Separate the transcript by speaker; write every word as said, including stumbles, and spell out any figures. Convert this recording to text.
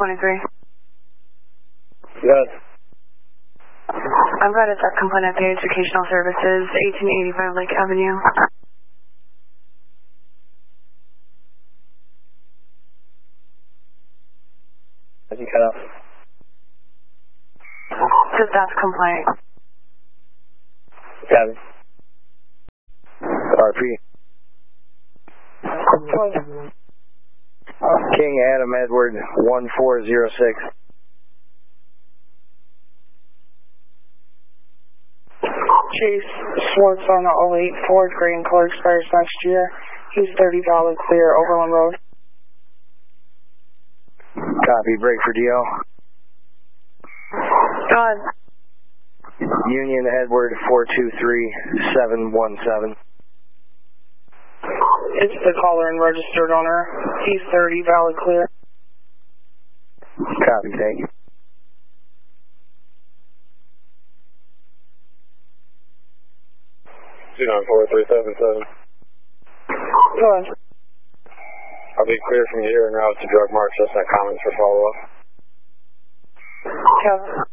Speaker 1: twenty-three.
Speaker 2: Yes.
Speaker 1: I've got a set complaint at the Educational Services, eighteen eighty-five Lake Avenue.
Speaker 2: I can cut off.
Speaker 1: It's a staff complaint.
Speaker 2: Copy. R P. King Adam Edward, one four zero six.
Speaker 3: Chase Schwartz on the oh eight Ford, gray and color, expires next year. He's thirty valid clear, Overland Road.
Speaker 2: Copy, break for D O.
Speaker 1: Go ahead.
Speaker 2: Union Edward, four two three seven one seven.
Speaker 3: It's the caller and registered owner. He's thirty valid clear.
Speaker 2: Copy, thank you.
Speaker 4: two nine four three seven seven.
Speaker 3: Go ahead.
Speaker 4: I'll be clear from here and out to drug marks. Just sent comments for follow-up.
Speaker 3: Kevin.